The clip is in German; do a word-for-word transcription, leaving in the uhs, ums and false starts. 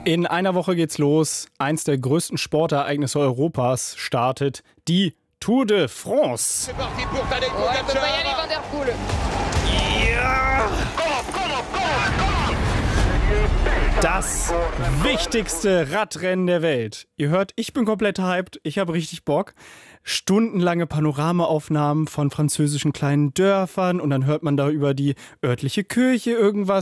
In einer Woche geht's los. Eins der größten Sportereignisse Europas startet, die Tour de France. Ja! Das wichtigste Radrennen der Welt. Ihr hört, ich bin komplett hyped, ich habe richtig Bock. Stundenlange Panoramaaufnahmen von französischen kleinen Dörfern und dann hört man da über die örtliche Kirche irgendwas.